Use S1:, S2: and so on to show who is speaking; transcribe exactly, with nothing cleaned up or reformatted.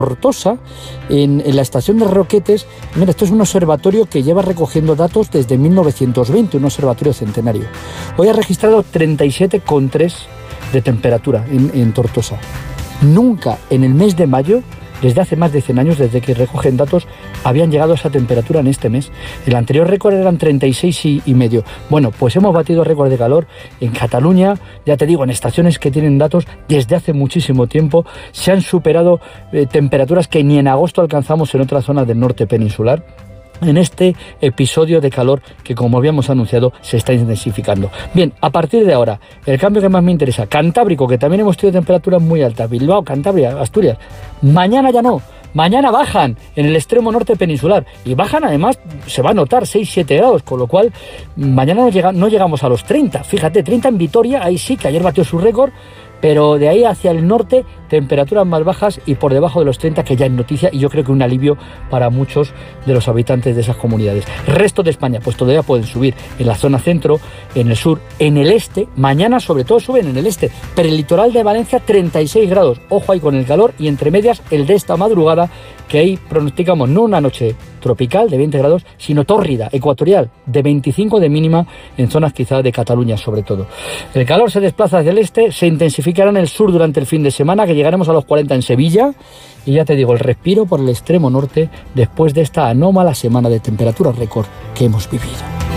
S1: Tortosa, en, en la estación de Roquetes. Mira, esto es un observatorio que lleva recogiendo datos desde mil novecientos veinte, un observatorio centenario. Hoy ha registrado treinta y siete coma tres de temperatura en, en Tortosa. Nunca en el mes de mayo, desde hace más de cien años, desde que recogen datos, habían llegado a esa temperatura en este mes. El anterior récord eran treinta y seis y medio. Bueno, pues hemos batido récord de calor en Cataluña, ya te digo, en estaciones que tienen datos desde hace muchísimo tiempo. Se han superado eh, temperaturas que ni en agosto alcanzamos en otras zonas del norte peninsular, en este episodio de calor que, como habíamos anunciado, se está intensificando. Bien, a partir de ahora, el cambio que más me interesa, Cantábrico, que también hemos tenido temperaturas muy altas, Bilbao, Cantabria, Asturias, mañana ya no. Mañana bajan en el extremo norte peninsular y bajan, además, se va a notar seis siete grados, con lo cual mañana no, llega, no llegamos a los treinta. Fíjate, treinta en Vitoria, ahí sí que ayer batió su récord, pero de ahí hacia el norte temperaturas más bajas y por debajo de los treinta, que ya es noticia, y yo creo que un alivio para muchos de los habitantes de esas comunidades. El resto de España pues todavía pueden subir en la zona centro, en el sur, en el este. Mañana sobre todo suben en el este, pero el litoral de Valencia treinta y seis grados. Ojo ahí con el calor, y entre medias el de esta madrugada, que ahí pronosticamos no una noche tropical de veinte grados, sino tórrida, ecuatorial, de veinticinco de mínima en zonas quizás de Cataluña sobre todo. El calor se desplaza hacia el este, se intensificará en el sur durante el fin de semana, que llegaremos a los cuarenta en Sevilla, y ya te digo, el respiro por el extremo norte después de esta anómala semana de temperatura récord que hemos vivido.